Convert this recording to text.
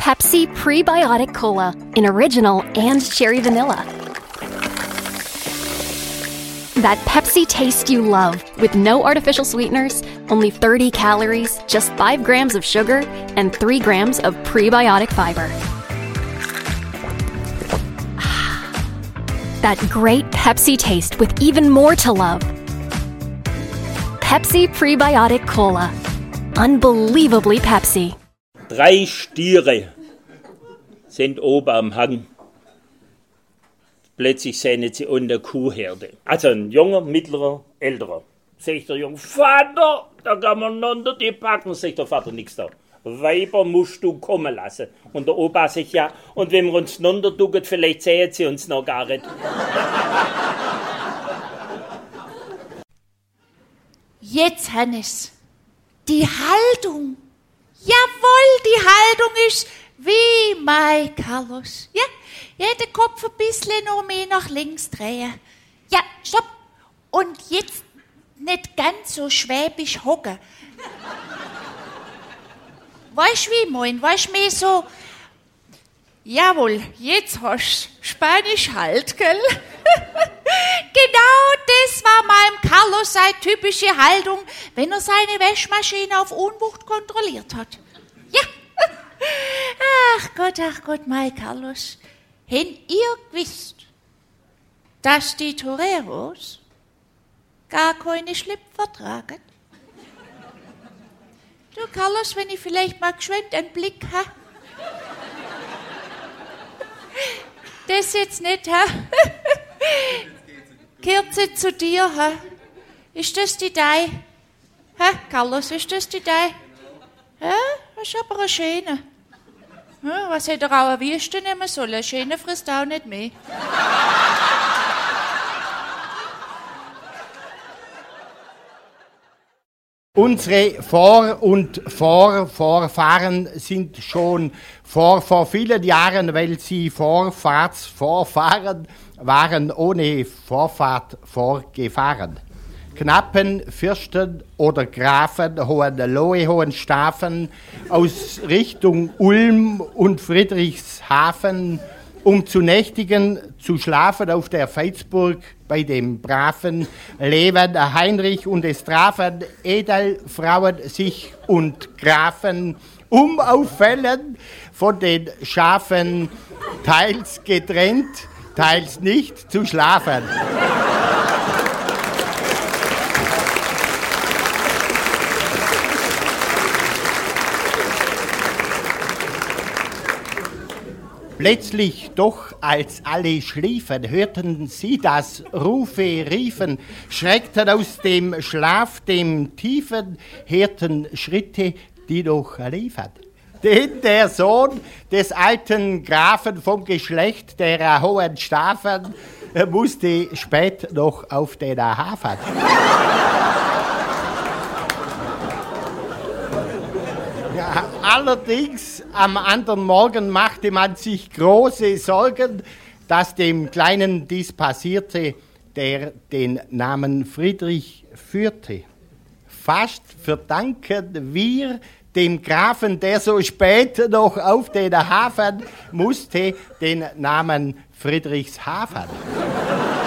Pepsi Prebiotic Cola in original and cherry vanilla. That Pepsi taste you love, with no artificial sweeteners, only 30 calories, just 5 grams of sugar, and 3 grams of prebiotic fiber. That great Pepsi taste with even more to love. Pepsi Prebiotic Cola. Unbelievably Pepsi. 3 Stiere sind oben am Hang. Plötzlich sehen sie unter Kuhherde. Also ein junger, mittlerer, älterer. Sagt der Junge, Vater, da kann man unter die packen. Sagt der Vater, nix da. Weiber musst du kommen lassen. Und der Opa sagt, ja, und wenn wir uns runterducken, vielleicht sehen sie uns noch gar nicht. Jetzt, Hannes, die Haltung. Jawohl, die Haltung ist wie mein Carlos. Ja, den Kopf ein bisschen noch mehr nach links drehen. Ja, stopp. Und jetzt nicht ganz so schwäbisch hocken. Weißt du, wie ich mein? Weißt du, mehr so, jawohl, jetzt hast du Spanisch halt, gell? Genau das war meinem Carlos seine typische Haltung, wenn er seine Waschmaschine auf Unwucht kontrolliert hat. Ja. Ach Gott, mein Carlos. Hätt ihr gewusst, dass die Toreros gar keine Schlüpfer tragen? Du, Carlos, wenn ich vielleicht mal geschwind einen Blick habe. Das jetzt nicht, ha? Kerze zu dir, ha? Ist das die Dei? Ha, Carlos, ist das die Dei? Ja, das ist aber eine schöne. Ja, was hätte er auch eine Wüste nehmen sollen? Eine schöne frisst auch nicht mehr. Unsere Vor- und Vorfahren sind schon vor vielen Jahren, weil sie Vorfahren waren, ohne Vorfahrt vorgefahren. Knappen, Fürsten oder Grafen, Hohenlohe, Hohenstaufen aus Richtung Ulm und Friedrichshafen, um zu nächtigen, zu schlafen auf der Veitsburg bei dem braven Leben Heinrich und es trafen Edelfrauen sich und Grafen, um auf Fällen von den Schafen teils getrennt, teils nicht zu schlafen. Plötzlich doch, als alle schliefen, hörten sie das Rufe riefen, schreckten aus dem Schlaf, dem tiefen, hörten Schritte, die doch liefen. Denn der Sohn des alten Grafen vom Geschlecht der Hohenstaufen musste spät noch auf den Hafen. Ja, allerdings am anderen Morgen machte man sich große Sorgen, dass dem Kleinen dies passierte, der den Namen Friedrich führte. Fast verdanken wir dem Grafen, der so spät noch auf den Hafen musste, den Namen Friedrichshafen.